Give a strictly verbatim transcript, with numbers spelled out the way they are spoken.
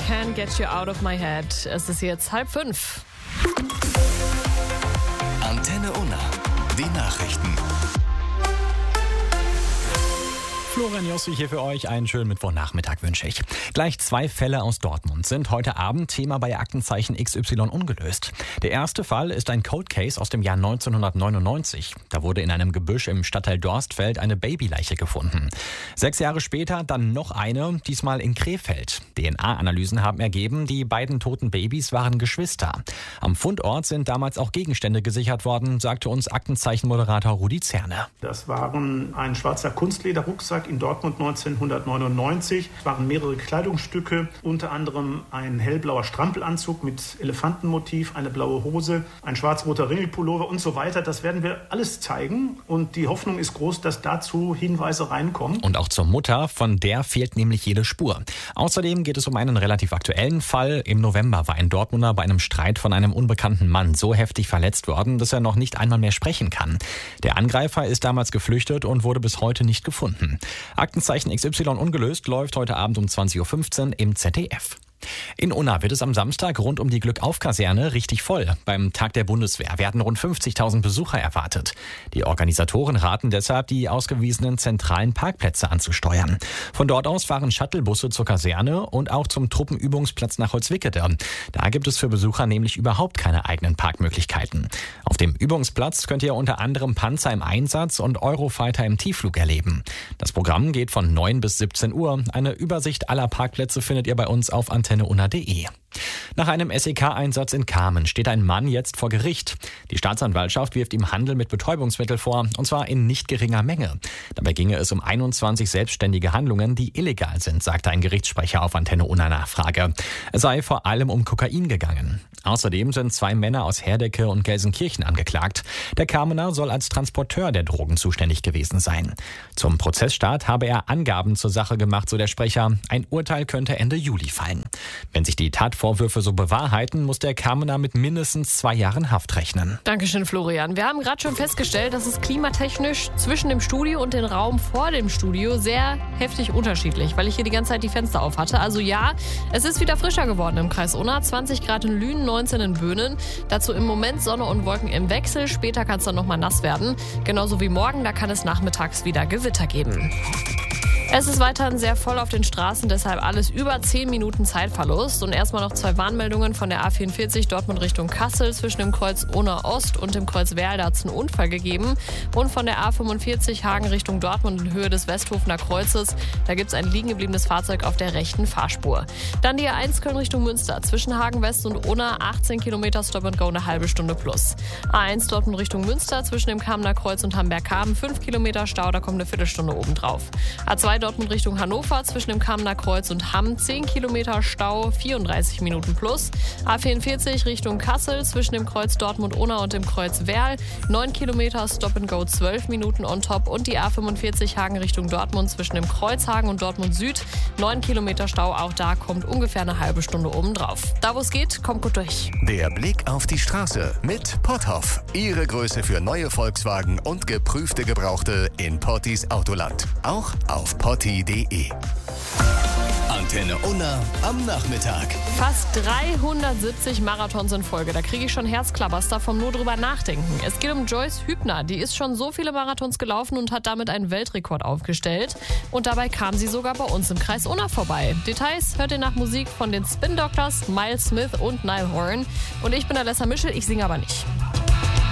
Can't Get You Out of My Head. Es ist jetzt halb fünf. Antenne Unna, die Nachrichten. Florian Jossi hier für euch. Einen schönen Mittwochnachmittag wünsche ich. Gleich zwei Fälle aus Dortmund sind heute Abend Thema bei Aktenzeichen X Y ungelöst. Der erste Fall ist ein Cold Case aus dem Jahr neunzehnhundertneunundneunzig. Da wurde in einem Gebüsch im Stadtteil Dorstfeld eine Babyleiche gefunden. Sechs Jahre später dann noch eine, diesmal in Krefeld. D N A-Analysen haben ergeben, die beiden toten Babys waren Geschwister. Am Fundort sind damals auch Gegenstände gesichert worden, sagte uns Aktenzeichen-Moderator Rudi Zerne. Das waren ein schwarzer Kunstlederrucksack in Dortmund neunzehnhundertneunundneunzig. Es waren mehrere Kleidungsstücke, unter anderem ein hellblauer Strampelanzug mit Elefantenmotiv, eine blaue Hose, ein schwarz-roter Ringelpullover und so weiter. Das werden wir alles zeigen und die Hoffnung ist groß, dass dazu Hinweise reinkommen. Und auch zur Mutter, von der fehlt nämlich jede Spur. Außerdem geht es um einen relativ aktuellen Fall. Im November war ein Dortmunder bei einem Streit von einem unbekannten Mann so heftig verletzt worden, dass er noch nicht einmal mehr sprechen kann. Der Angreifer ist damals geflüchtet und wurde bis heute nicht gefunden. Aktenzeichen X Y ungelöst läuft heute Abend um zwanzig Uhr fünfzehn im Z D F. In Unna wird es am Samstag rund um die Glückauf-Kaserne richtig voll. Beim Tag der Bundeswehr werden rund fünfzigtausend Besucher erwartet. Die Organisatoren raten deshalb, die ausgewiesenen zentralen Parkplätze anzusteuern. Von dort aus fahren Shuttlebusse zur Kaserne und auch zum Truppenübungsplatz nach Holzwickede. Da gibt es für Besucher nämlich überhaupt keine eigenen Parkmöglichkeiten. Auf dem Übungsplatz könnt ihr unter anderem Panzer im Einsatz und Eurofighter im Tiefflug erleben. Das Programm geht von neun bis siebzehn Uhr. Eine Übersicht aller Parkplätze findet ihr bei uns auf antenne unna punkt de. Nach einem S E K-Einsatz in Kamen steht ein Mann jetzt vor Gericht. Die Staatsanwaltschaft wirft ihm Handel mit Betäubungsmitteln vor, und zwar in nicht geringer Menge. Dabei ginge es um einundzwanzig selbstständige Handlungen, die illegal sind, sagte ein Gerichtssprecher auf Antenne Unna Nachfrage. Es sei vor allem um Kokain gegangen. Außerdem sind zwei Männer aus Herdecke und Gelsenkirchen angeklagt. Der Kamener soll als Transporteur der Drogen zuständig gewesen sein. Zum Prozessstart habe er Angaben zur Sache gemacht, so der Sprecher. Ein Urteil könnte Ende Juli fallen. Wenn sich die Tatvorwürfe so bewahrheiten, muss der Kamener mit mindestens zwei Jahren Haft rechnen. Dankeschön, Florian. Wir haben gerade schon festgestellt, dass es klimatechnisch zwischen dem Studio und dem Raum vor dem Studio sehr heftig unterschiedlich, weil ich hier die ganze Zeit die Fenster auf hatte. Also ja, es ist wieder frischer geworden im Kreis Unna. zwanzig Grad in Lünen, neunzehn in Böhnen. Dazu im Moment Sonne und Wolken im Wechsel. Später kann es dann nochmal nass werden. Genauso wie morgen, da kann es nachmittags wieder Gewitter geben. Es ist weiterhin sehr voll auf den Straßen, deshalb alles über zehn Minuten Zeitverlust. Und erstmal noch zwei Warnmeldungen von der A vierundvierzig Dortmund Richtung Kassel. Zwischen dem Kreuz Unna Ost und dem Kreuz Werl hat es einen Unfall gegeben. Und von der A fünfundvierzig Hagen Richtung Dortmund in Höhe des Westhofener Kreuzes. Da gibt es ein liegen gebliebenes Fahrzeug auf der rechten Fahrspur. Dann die A eins Köln Richtung Münster. Zwischen Hagen West und Unna achtzehn Kilometer Stop and Go, eine halbe Stunde plus. A eins Dortmund Richtung Münster. Zwischen dem Kamener Kreuz und Hamberg-Kamen fünf Kilometer Stau, da kommt eine Viertelstunde obendrauf. A zwei Dortmund Richtung Hannover, zwischen dem Kamener Kreuz und Hamm zehn Kilometer Stau, vierunddreißig Minuten plus. A vierundvierzig Richtung Kassel, zwischen dem Kreuz Dortmund-Unna und dem Kreuz Werl neun Kilometer Stop and Go, zwölf Minuten on top. Und die A fünfundvierzig Hagen Richtung Dortmund, zwischen dem Kreuz Hagen und Dortmund Süd neun Kilometer Stau, auch da kommt ungefähr eine halbe Stunde obendrauf. Da wo es geht, kommt gut durch. Der Blick auf die Straße mit Potthoff. Ihre Größe für neue Volkswagen und geprüfte Gebrauchte in Pottis Autoland. Auch auf potti punkt de. Antenne Unna am Nachmittag. Fast dreihundertsiebzig Marathons in Folge. Da kriege ich schon Herzklabaster vom nur drüber nachdenken. Es geht um Joyce Hübner. Die ist schon so viele Marathons gelaufen und hat damit einen Weltrekord aufgestellt. Und dabei kam sie sogar bei uns im Kreis Unna vorbei. Details hört ihr nach Musik von den Spin Doctors, Miles Smith und Niall Horan. Und ich bin Alessa Mischel, ich singe aber nicht.